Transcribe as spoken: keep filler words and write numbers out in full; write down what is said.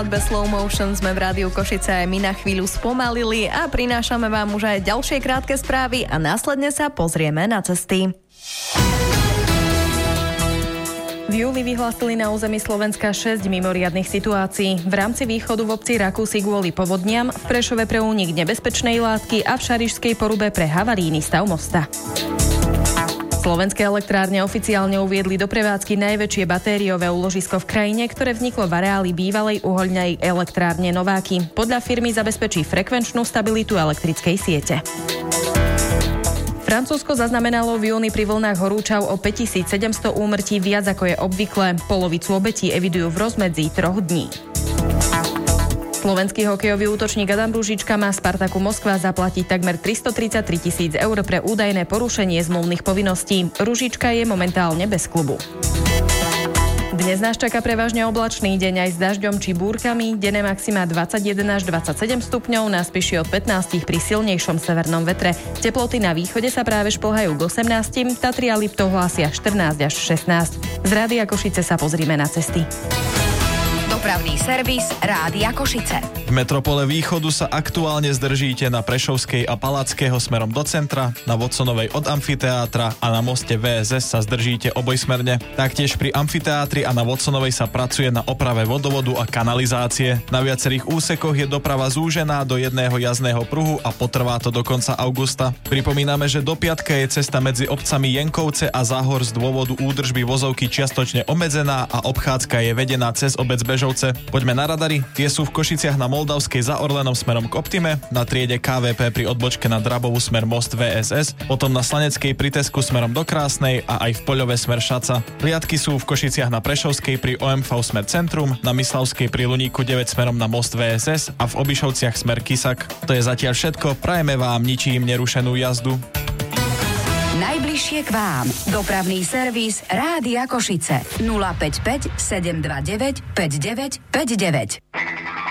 Bez slow motion sme v Rádiu Košice aj my na chvíľu spomalili a prinášame vám už aj ďalšie krátke správy a následne sa pozrieme na cesty. V júli vyhlásili na území Slovenska šesť mimoriadnych situácií. V rámci východu v obci Rakúsy kvôli povodniam, v Prešove pre únik nebezpečnej látky a v Šarišskej Porube pre havarijný stav mosta. Slovenské elektrárne oficiálne uviedli do prevádzky najväčšie batériové úložisko v krajine, ktoré vzniklo v areáli bývalej uhoľnej elektrárne Nováky. Podľa firmy zabezpečí frekvenčnú stabilitu elektrickej siete. Francúzsko zaznamenalo v júni pri vlnách horúčav o päťtisícsedemsto úmrtí viac ako je obvykle. Polovicu obetí evidujú v rozmedzí troch dní. Slovenský hokejový útočník Adam Ružička má Spartaku Moskva zaplatiť takmer tristotridsaťtri tisíc eur pre údajné porušenie zmluvných povinností. Ružička je momentálne bez klubu. Dnes nás čaká prevažne oblačný deň aj s dažďom či búrkami. Denné maxima dvadsaťjeden až dvadsaťsedem stupňov, na spíši od pätnásť pri silnejšom severnom vetre. Teploty na východe sa práve šplhajú k osemnástym, Tatry a Liptov hlásia štrnásť až šestnásť. Z Rádia Košice sa pozrime na cesty. Dopravný servis Rádia Košice. V metropole východu sa aktuálne zdržíte na Prešovskej a Palackého smerom do centra, na Watsonovej od amfiteátra a na moste vé es es sa zdržíte obojsmerne. Taktiež pri amfiteátri a na Watsonovej sa pracuje na oprave vodovodu a kanalizácie. Na viacerých úsekoch je doprava zúžená do jedného jazdného pruhu a potrvá to do konca augusta. Pripomíname, že do piatka je cesta medzi obcami Jenkovce a Záhor z dôvodu údržby vozovky čiastočne obmedzená a obchádzka je vedená cez obec Bežovce. Poďme na radary. Tie sú v Košiciach na Moldavskej za Orlenom smerom k Optime, na triede ká vé pé pri odbočke na Drabovu smer most vé es es, potom na Slaneckej pri Tesku smerom do Krásnej a aj v Poľove smer Šaca. Riadky sú v Košiciach na Prešovskej pri ó em vé smer Centrum, na Mislavskej pri Luníku deväť smerom na most vé es es a v Obišovciach smer Kisak. To je zatiaľ všetko. Prajeme vám ničím nerušenú jazdu. Najbližšie k vám. Dopravný servis Rádia Košice. nula päť päť sedem dva deväť päť deväť päť deväť.